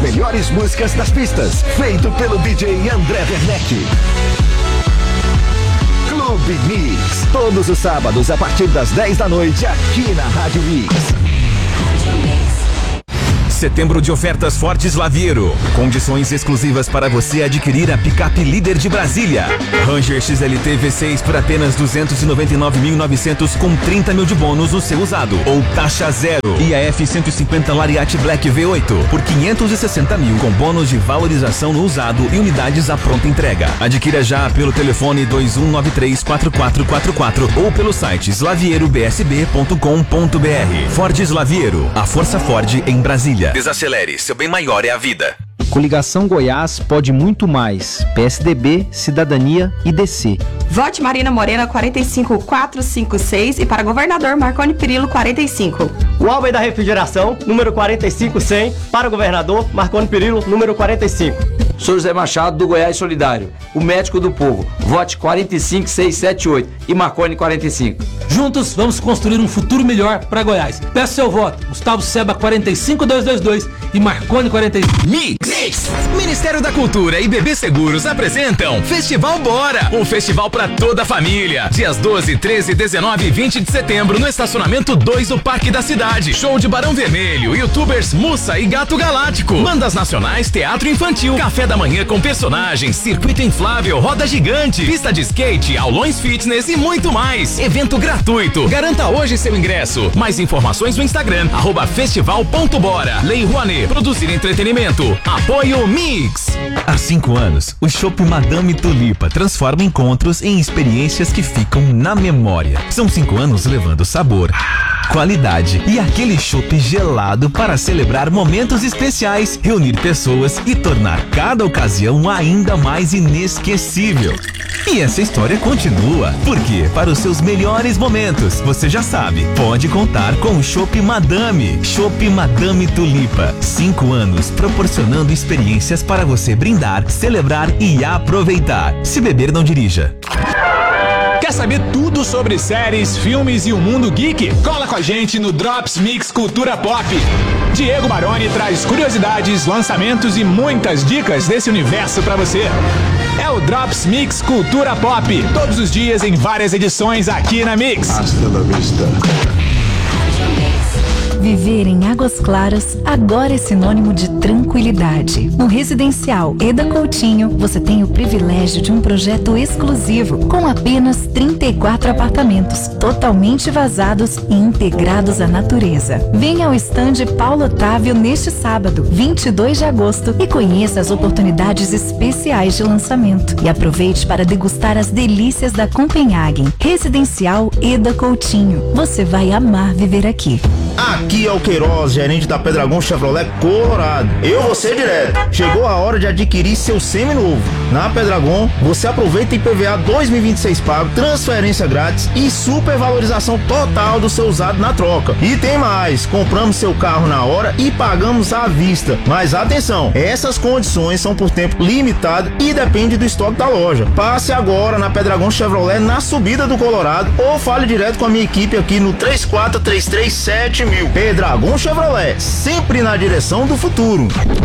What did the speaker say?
melhores músicas das pistas, feito pelo DJ André Werneck. Clube Mix, todos os sábados a partir das 10 da noite aqui na Rádio Mix. Setembro de ofertas Fortes Laviero. Condições exclusivas para você adquirir a picape líder de Brasília. Ranger XLT V6 por apenas 299.900 com 30 mil de bônus no seu usado. Ou taxa zero. E a F-150 Lariat Black V8 por 560 mil com bônus de valorização no usado e unidades à pronta entrega. Adquira já pelo telefone 2193-4444 ou pelo site slavierobsb.com.br. Fortes Laviero, a força Ford em Brasília. Desacelere, seu bem maior é a vida. Coligação Goiás pode muito mais. PSDB, Cidadania e DC. Vote Marina Morena 45456 e para governador Marconi Perillo 45. O Albert da Refrigeração, número 45100, para governador Marconi Perillo, número 45. Sou José Machado, do Goiás Solidário, o médico do povo. Vote 45678 e Marconi 45. Juntos vamos construir um futuro melhor para Goiás. Peço seu voto. Gustavo Seba 45222 e Marconi 45. Mix. Ministério da Cultura e BB Seguros apresentam Festival Bora, um festival para toda a família. Dias 12, 13, 19 e 20 de setembro no estacionamento 2 do Parque da Cidade. Show de Barão Vermelho, youtubers Mussa e Gato Galáctico, bandas nacionais, teatro infantil, café da manhã com personagens, circuito inflável, roda gigante, pista de skate, aulões fitness e muito mais. Evento gratuito. Garanta hoje seu ingresso. Mais informações no Instagram @festival.bora. Lei Rouanet, produzir entretenimento. Apoio Mix. Há 5 anos, o Chopp Madame Tulipa transforma encontros em experiências que ficam na memória. São 5 anos levando sabor, qualidade e aquele chopp gelado para celebrar momentos especiais, reunir pessoas e tornar cada ocasião ainda mais inesquecível. E essa história continua, porque para os seus melhores momentos, você já sabe, pode contar com o Chopp Madame. Chopp Madame Tulipa. 5 anos proporcionando experiências para você brindar, celebrar e aproveitar. Se beber, não dirija. Quer saber tudo sobre séries, filmes e o mundo geek? Cola com a gente no Drops Mix Cultura Pop. Diego Baroni traz curiosidades, lançamentos e muitas dicas desse universo pra você. É o Drops Mix Cultura Pop, todos os dias em várias edições aqui na Mix. Hasta la vista. Viver em Águas Claras agora é sinônimo de tranquilidade. No residencial Eda Coutinho, você tem o privilégio de um projeto exclusivo, com apenas 34 apartamentos, totalmente vazados e integrados à natureza. Venha ao estande Paulo Otávio neste sábado, 22 de agosto, e conheça as oportunidades especiais de lançamento. E aproveite para degustar as delícias da Copenhagen. Residencial Eda Coutinho. Você vai amar viver aqui. Aqui é o Queiroz, gerente da Pedragon Chevrolet Colorado. Eu vou ser direto. Chegou a hora de adquirir seu seminovo. Na Pedragon, você aproveita IPVA 2026 pago, transferência grátis e supervalorização total do seu usado na troca. E tem mais, compramos seu carro na hora e pagamos à vista. Mas atenção, essas condições são por tempo limitado e depende do estoque da loja. Passe agora na Pedragon Chevrolet na subida do Colorado ou fale direto com a minha equipe aqui no 34337000. Pedragon Chevrolet, sempre na direção do futuro.